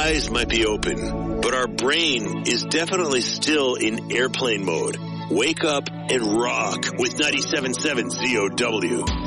eyes might be open, but our brain is definitely still in airplane mode. Wake up and rock with 97.7 ZOW.